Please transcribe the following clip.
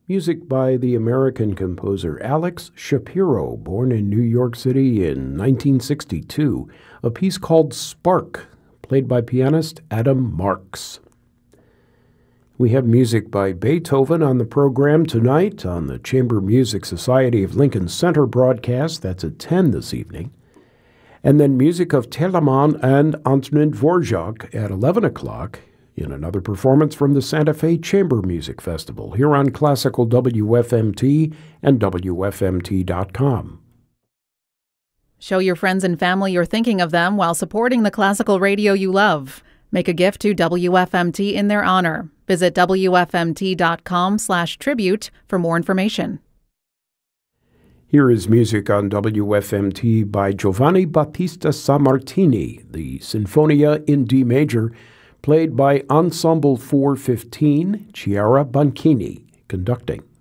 Music by the American composer Alex Shapiro, born in New York City in 1962, a piece called Spark, played by pianist Adam Marks. We have music by Beethoven on the program tonight on the Chamber Music Society of Lincoln Center broadcast. That's at 10 this evening. And then music of Telemann and Antonin Dvorak at 11 o'clock in another performance from the Santa Fe Chamber Music Festival here on Classical WFMT and WFMT.com. Show your friends and family you're thinking of them while supporting the classical radio you love. Make a gift to WFMT in their honor. Visit WFMT.com/tribute for more information. Here is music on WFMT by Giovanni Battista Sammartini, the Sinfonia in D major, played by Ensemble 415, Chiara Banchini, conducting.